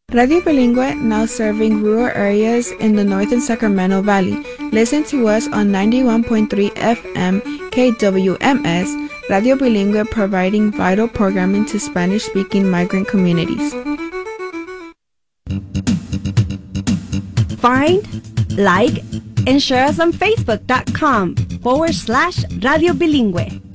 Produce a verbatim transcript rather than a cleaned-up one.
Radio Bilingüe, now serving rural areas in the northern Sacramento Valley. Listen to us on ninety-one point three F M K W M S, Radio Bilingüe, providing vital programming to Spanish-speaking migrant communities. Find, like, and share us on Facebook.com forward slash Radio Bilingüe.